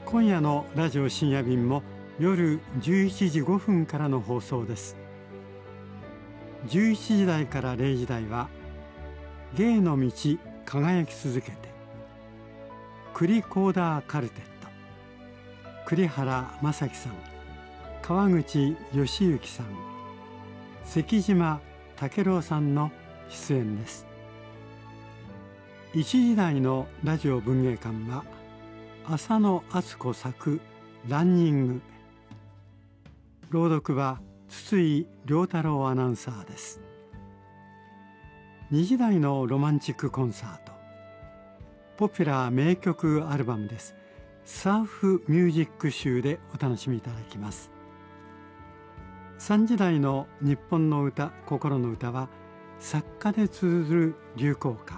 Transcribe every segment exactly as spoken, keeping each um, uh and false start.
今夜のラジオ深夜便も夜じゅういちじごふんからの放送です。じゅういちじ台かられいじ台は芸の道輝き続けて、栗コーダーカルテット、栗原正樹さん、川口義行さん、関島武郎さんの出演です。いちじ台のラジオ文芸館は浅野敦子作ランニング、朗読は筒井良太郎アナウンサーです。にじ台のロマンチックコンサート、ポピュラー名曲アルバムです。サーフミュージック集でお楽しみいただきます。さんじ台の日本の歌心の歌は作家で綴る流行歌。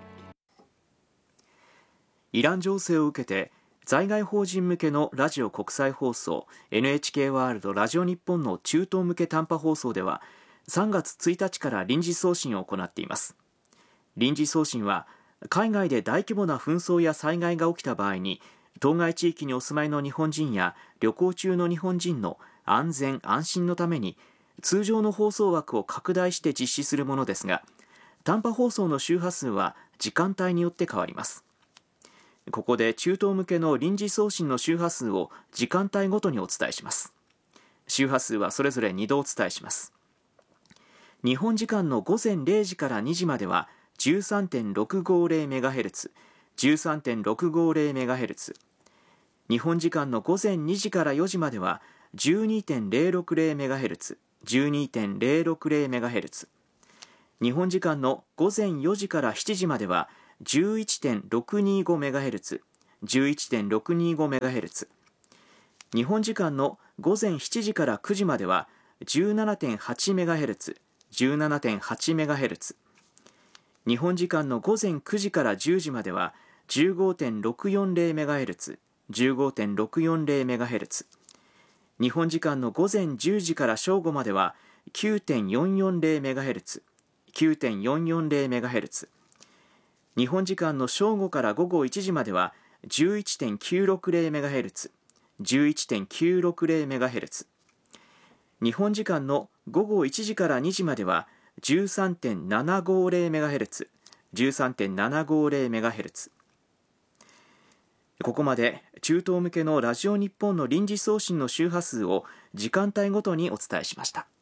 イラン情勢を受けて在外邦人向けのラジオ国際放送 エヌエイチケー ワールドラジオ日本の中東向け短波放送ではさんがつついたちから臨時送信を行っています。臨時送信は海外で大規模な紛争や災害が起きた場合に当該地域にお住まいの日本人や旅行中の日本人の安全安心のために通常の放送枠を拡大して実施するものですが、短波放送の周波数は時間帯によって変わります。ここで中東向けの臨時送信の周波数を時間帯ごとにお伝えします。周波数はそれぞれにどお伝えします。日本時間の午前れいじからにじまでは じゅうさんてんろくごゼロメガヘルツ、じゅうさんてんろくごゼロメガヘルツ、日本時間の午前にじからよじまでは じゅうにてんゼロろくゼロメガヘルツ、じゅうにてんゼロろくゼロメガヘルツ、日本時間の午前よじからしちじまでは じゅういちてんろくにごメガヘルツ、じゅういちてんろくにごメガヘルツ、日本時間の午前しちじからくじまでは じゅうななてんはちメガヘルツ、じゅうななてんはちメガヘルツ、日本時間の午前くじからじゅうじまでは じゅうごてんろくよんゼロメガヘルツ、じゅうごてんろくよんゼロメガヘルツ、日本時間の午前じゅうじから正午までは きゅうてんよんよんゼロメガヘルツ、きゅうてんよんよんゼロメガヘルツ、日本時間の正午から午後いちじまでは じゅういちてんきゅうろくゼロメガヘルツ、じゅういちてんきゅうろくゼロメガヘルツ、日本時間の午後いちじからにじまでは じゅうさんてんななごゼロメガヘルツ、じゅうさんてんななごゼロメガヘルツ。ここまで中東向けのラジオ日本の臨時送信の周波数を時間帯ごとにお伝えしました。